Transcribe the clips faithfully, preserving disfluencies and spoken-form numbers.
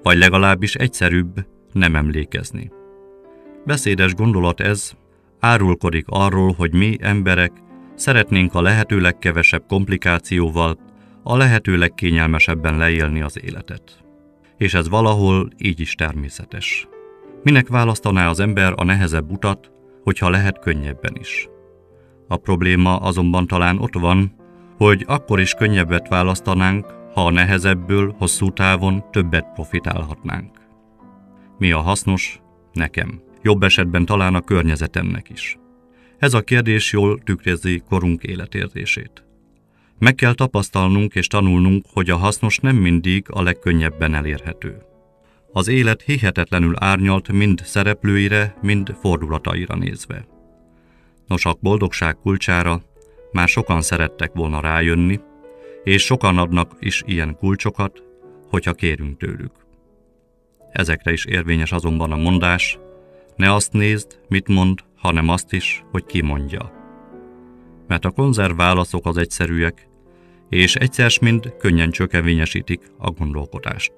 vagy legalábbis egyszerűbb nem emlékezni. Beszédes gondolat ez, árulkodik arról, hogy mi emberek szeretnénk a lehető legkevesebb komplikációval, a lehető legkényelmesebben leélni az életet. És ez valahol így is természetes. Minek választaná az ember a nehezebb utat, hogyha lehet könnyebben is? A probléma azonban talán ott van, hogy akkor is könnyebbet választanánk, ha a nehezebből hosszú távon többet profitálhatnánk. Mi a hasznos? Nekem. Jobb esetben talán a környezetemnek is. Ez a kérdés jól tükrözi korunk életérzését. Meg kell tapasztalnunk és tanulnunk, hogy a hasznos nem mindig a legkönnyebben elérhető. Az élet hihetetlenül árnyalt mind szereplőire, mind fordulataira nézve. Nos, a boldogság kulcsára már sokan szerettek volna rájönni, és sokan adnak is ilyen kulcsokat, hogyha kérünk tőlük. Ezekre is érvényes azonban a mondás, ne azt nézd, mit mond, hanem azt is, hogy ki mondja. Mert a konzerv válaszok az egyszerűek, és egyszers mind könnyen csökevényesítik a gondolkodást.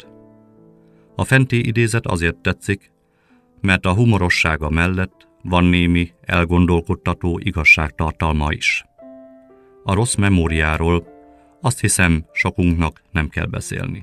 A fenti idézet azért tetszik, mert a humorossága mellett van némi elgondolkodtató igazságtartalma is. A rossz memóriáról azt hiszem sokunknak nem kell beszélni.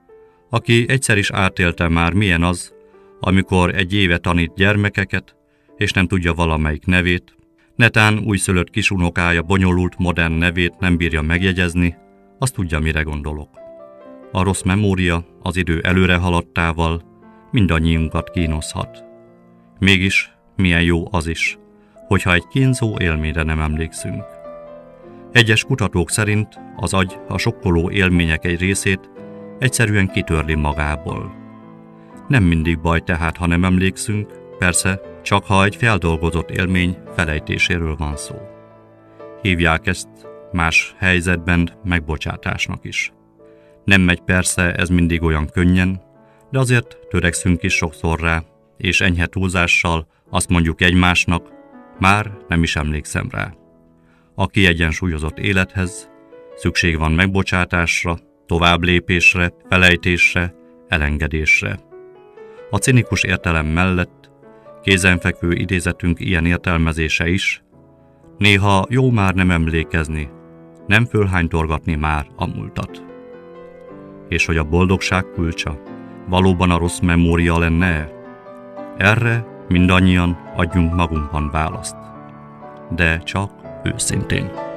Aki egyszer is átélte már, milyen az, amikor egy éve tanít gyermekeket, és nem tudja valamelyik nevét, netán újszülött kisunokája bonyolult modern nevét nem bírja megjegyezni, azt tudja, mire gondolok. A rossz memória az idő előre haladtával mindannyiunkat kínozhat. Mégis milyen jó az is, hogyha egy kínzó élményre nem emlékszünk. Egyes kutatók szerint az agy a sokkoló élmények egy részét egyszerűen kitörli magából. Nem mindig baj tehát, ha nem emlékszünk, persze csak ha egy feldolgozott élmény felejtéséről van szó. Hívják ezt más helyzetben megbocsátásnak is. Nem megy persze ez mindig olyan könnyen, de azért törekszünk is sokszor rá, és enyhe túlzással azt mondjuk egymásnak, már nem is emlékszem rá. A kiegyensúlyozott élethez szükség van megbocsátásra, továbblépésre, felejtésre, elengedésre. A cinikus értelem mellett kézenfekvő idézetünk ilyen értelmezése is, néha jó már nem emlékezni, nem fölhánytorgatni már a múltat. És hogy a boldogság kulcsa valóban a rossz memória lenne? Erre mindannyian adjunk magunkban választ, de csak őszintén.